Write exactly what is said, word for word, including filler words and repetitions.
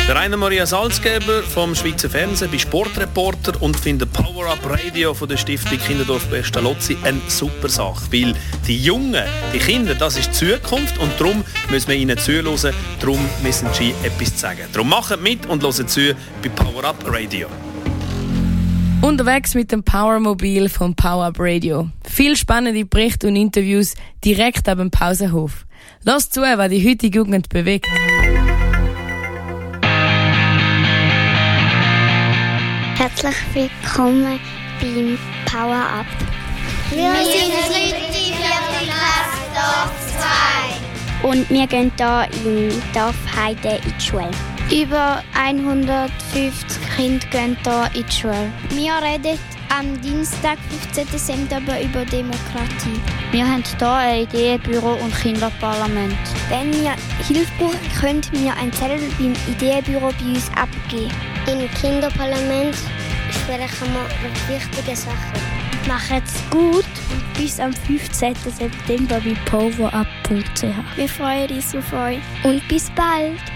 Der Rainer Maria Salzgeber vom Schweizer Fernsehen bei Sportreporter und findet Power Up Radio von der Stiftung Kinderdorf Pestalozzi eine super Sache. Weil die Jungen, die Kinder, das ist die Zukunft und darum müssen wir ihnen zuhören. Darum müssen sie etwas sagen. Darum macht mit und hört zu bei Power Up Radio. Unterwegs mit dem Powermobil vom Power Up Radio. Viel spannende Berichte und Interviews direkt ab dem Pausenhof. Lasst zu, was die heutige Jugend bewegt. Herzlich willkommen beim Power Up. Wir sind dritte, vierte Klasse, Dorf zwei. Und wir gehen hier in Dorf Heide in die Schule. Über hundertfünfzig Kinder gehen hier in die Schule. Wir reden am Dienstag, fünfzehnten September, über Demokratie. Wir haben hier ein Ideenbüro und Kinderparlament. Wenn wir Hilfe brauchen, könnt ihr einen Zettel beim Ideenbüro bei uns abgeben. Im Kinderparlament sprechen wir wichtige Sachen. Macht's gut und bis am fünfzehnten September bei powerup punkt c h. Wir freuen uns auf euch und bis bald!